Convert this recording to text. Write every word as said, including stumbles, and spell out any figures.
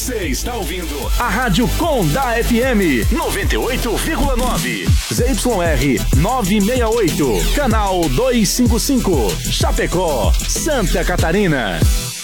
Você está ouvindo a Rádio Condá F M noventa e oito vírgula nove, Z Y R novecentos e sessenta e oito, canal duzentos e cinquenta e cinco, Chapecó, Santa Catarina.